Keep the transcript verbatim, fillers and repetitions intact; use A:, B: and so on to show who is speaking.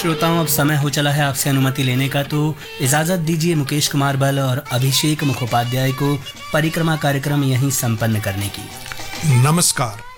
A: श्रोताओं, अब समय हो चला है आपसे अनुमति लेने का, तो इजाजत दीजिए मुकेश कुमार बल और अभिषेक मुखोपाध्याय को परिक्रमा कार्यक्रम यहीं संपन्न करने की।
B: नमस्कार।